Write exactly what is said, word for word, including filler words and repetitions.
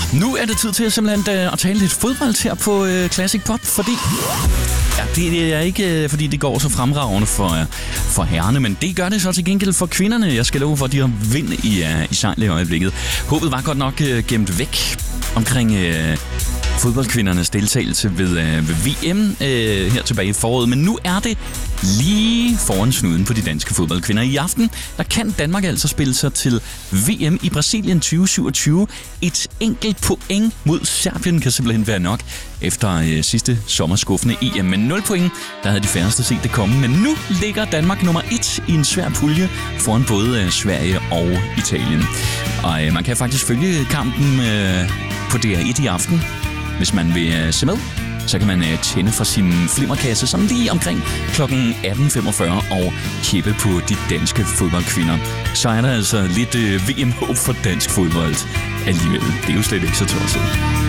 Nu er det tid til at simpelthen at tale lidt fodbold her på Classic Pop, fordi ja, det er ikke fordi det går så fremragende for, for herrerne, men det gør det så til gengæld for kvinderne. Jeg skal love for, at de har vind i, i sejl i øjeblikket. Håbet var godt nok gemt væk omkring øh, fodboldkvindernes deltagelse ved, øh, ved V M øh, her tilbage i foråret, men nu er det lige foran snuden på de danske fodboldkvinder. I aften der kan Danmark altså spille sig til V M i Brasilien tyve syvogtyve. Et enkelt point mod Serbien kan simpelthen være nok efter øh, sidste sommerskuffende E M. Men nul point, der havde de færreste set det komme. Men nu ligger Danmark nummer et i en svær pulje foran både øh, Sverige og Italien. Og øh, man kan faktisk følge kampen øh, på D R et i aften, hvis man vil øh, se med. Så kan man øh, tænde for sin flimmerkasse som lige omkring klokken atten femogfyrre og kæppe på de danske fodboldkvinder. Så er der altså lidt øh, V M-håb for dansk fodbold alligevel. Det er jo slet ikke så tosset.